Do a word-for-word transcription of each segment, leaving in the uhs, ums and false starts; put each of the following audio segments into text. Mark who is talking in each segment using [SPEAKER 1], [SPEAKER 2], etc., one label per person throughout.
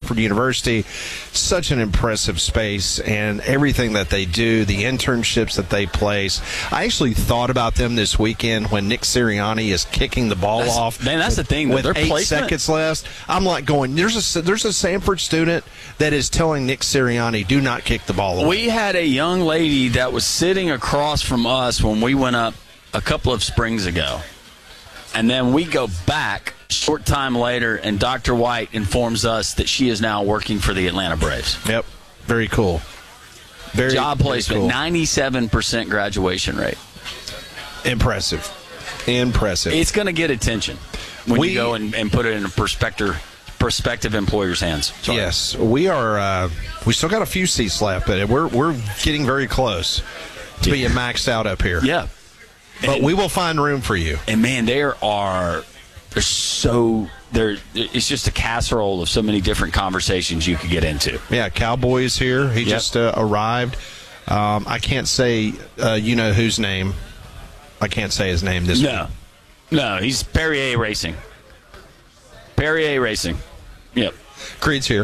[SPEAKER 1] Stanford University. Such an impressive space, and everything that they do, the internships that they place. I actually thought about them this weekend when Nick Sirianni is kicking the ball
[SPEAKER 2] that's,
[SPEAKER 1] off.
[SPEAKER 2] Man, that's
[SPEAKER 1] with,
[SPEAKER 2] the thing.
[SPEAKER 1] With
[SPEAKER 2] their
[SPEAKER 1] eight
[SPEAKER 2] placement.
[SPEAKER 1] seconds left, I'm like going, there's a, there's a Stanford student that is telling Nick Sirianni, do not kick the ball away.
[SPEAKER 2] We had a young lady that was sitting across from us when we went up a couple of springs ago. And then we go back a short time later, and Doctor White informs us that she is now working for the Atlanta Braves.
[SPEAKER 1] Yep. Very cool. Very
[SPEAKER 2] Job placement,
[SPEAKER 1] very cool.
[SPEAKER 2] ninety-seven percent graduation rate.
[SPEAKER 1] Impressive. Impressive.
[SPEAKER 2] It's going to get attention when
[SPEAKER 1] we,
[SPEAKER 2] you go and, and put it in a perspective, prospective employer's hands. Sorry.
[SPEAKER 1] Yes. We are, uh, we still got a few seats left, but we're, we're getting very close to being maxed out up here.
[SPEAKER 2] Yeah.
[SPEAKER 1] But
[SPEAKER 2] and,
[SPEAKER 1] we will find room for you.
[SPEAKER 2] And, man, there are – there's so – there. It's just a casserole of so many different conversations you could get into.
[SPEAKER 1] Yeah, Cowboy is here. He
[SPEAKER 2] yep.
[SPEAKER 1] just uh, arrived. Um, I can't say uh, you know whose name. I can't say his name this
[SPEAKER 2] No.
[SPEAKER 1] week.
[SPEAKER 2] No, he's Perrier Racing. Perrier Racing. Yep.
[SPEAKER 1] Creed's here.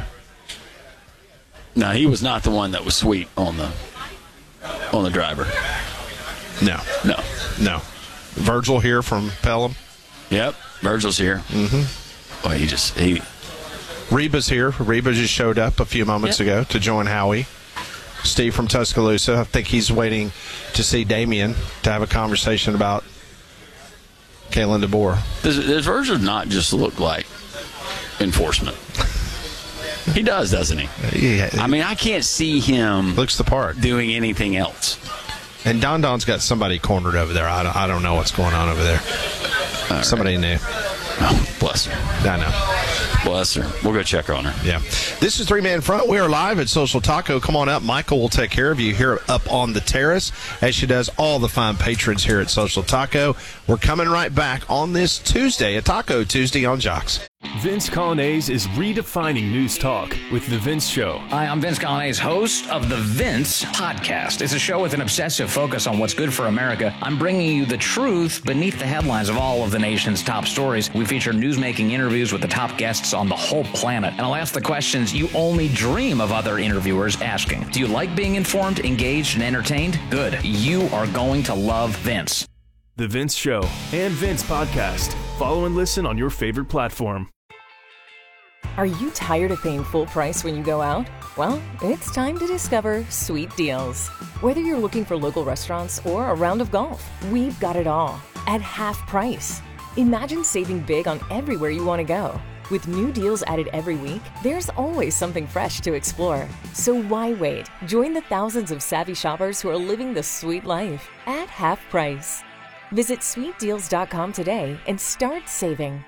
[SPEAKER 2] No, he was not the one that was sweet on the on the driver.
[SPEAKER 1] No.
[SPEAKER 2] No.
[SPEAKER 1] No. Virgil here from Pelham.
[SPEAKER 2] Yep. Virgil's here.
[SPEAKER 1] Mm-hmm.
[SPEAKER 2] Oh, he just he.
[SPEAKER 1] Reba's here. Reba just showed up a few moments
[SPEAKER 2] yep.
[SPEAKER 1] ago to join Howie. Steve from Tuscaloosa. I think he's waiting to see Damien to have a conversation about Kalen DeBoer.
[SPEAKER 2] Does, does Virgil not just look like enforcement? He does, doesn't he?
[SPEAKER 1] Yeah.
[SPEAKER 2] I mean, I can't see him
[SPEAKER 1] Looks the part.
[SPEAKER 2] doing anything else.
[SPEAKER 1] And Don Don's got somebody cornered over there. I don't, I don't know what's going on over there.
[SPEAKER 2] All
[SPEAKER 1] somebody
[SPEAKER 2] right.
[SPEAKER 1] new.
[SPEAKER 2] Oh, bless her.
[SPEAKER 1] I know.
[SPEAKER 2] Bless her. We'll go check on her.
[SPEAKER 1] Yeah. This is Three Man Front. We are live at Social Taco. Come on up. Michael will take care of you here up on the terrace, as she does all the fine patrons here at Social Taco. We're coming right back on this Tuesday, a Taco Tuesday on Jocks.
[SPEAKER 3] Vince Colonnese is redefining news talk with The Vince Show.
[SPEAKER 4] Hi, I'm Vince Colonnese, host of The Vince Podcast. It's a show with an obsessive focus on what's good for America. I'm bringing you the truth beneath the headlines of all of the nation's top stories. We feature newsmaking interviews with the top guests on the whole planet. And I'll ask the questions you only dream of other interviewers asking. Do you like being informed, engaged, and entertained? Good. You are going to love Vince.
[SPEAKER 3] The Vince Show and Vince Podcast. Follow and listen on your favorite platform.
[SPEAKER 5] Are you tired of paying full price when you go out? Well, it's time to discover Sweet Deals. Whether you're looking for local restaurants or a round of golf, we've got it all at half price. Imagine saving big on everywhere you want to go. With new deals added every week, there's always something fresh to explore. So why wait? Join the thousands of savvy shoppers who are living the sweet life at half price. Visit sweet deals dot com today and start saving.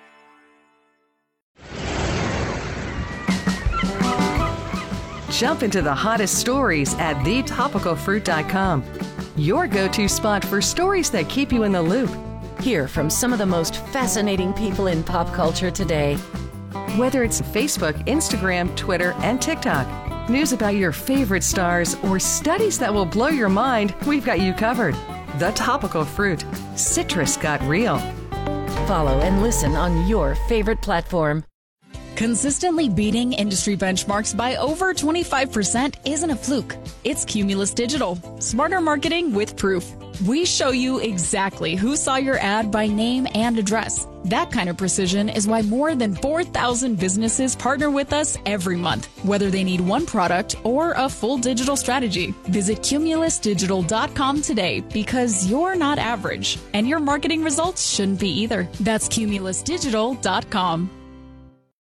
[SPEAKER 6] Jump into the hottest stories at the topical fruit dot com. Your go-to spot for stories that keep you in the loop.
[SPEAKER 7] Hear from some of the most fascinating people in pop culture today.
[SPEAKER 6] Whether it's Facebook, Instagram, Twitter, and TikTok, news about your favorite stars, or studies that will blow your mind, we've got you covered. The Topical Fruit. Citrus got real.
[SPEAKER 7] Follow and listen on your favorite platform.
[SPEAKER 8] Consistently beating industry benchmarks by over twenty-five percent isn't a fluke. It's Cumulus Digital. Smarter marketing with proof. We show you exactly who saw your ad by name and address. That kind of precision is why more than four thousand businesses partner with us every month, whether they need one product or a full digital strategy. Visit cumulus digital dot com today, because you're not average, and your marketing results shouldn't be either. That's cumulus digital dot com.